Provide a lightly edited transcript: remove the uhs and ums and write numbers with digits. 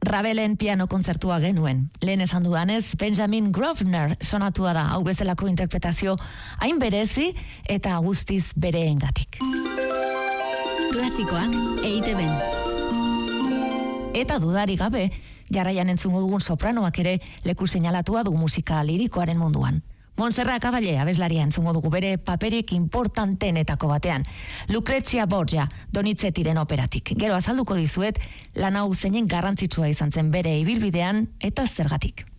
Ravelen piano kontzertua genuen. Lehen esan dudanez, Benjamin Grosvenor sonatua da hau bezalako interpretazio hain berezi eta guztiz bereengatik. Klasikoak EITB-n. Eta dudarik gabe, jarraian entzungo dugun sopranoak ere leku seinalatua du musika lirikoaren munduan. Montserrat Caballé abeslaria entzungo dugu bere paperik importantenetako batean. Lucrezia Borgia, Donizetiren operatik. Gero azalduko dizuet, lan hau zeinen garrantzitsua izan zen bere ibilbidean eta zergatik.